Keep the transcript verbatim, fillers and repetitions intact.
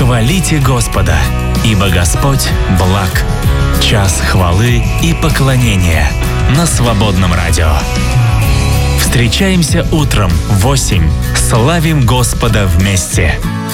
Хвалите Господа, ибо Господь благ. Час хвалы и поклонения на Свободном радио. Встречаемся утром в восемь. Славим Господа вместе.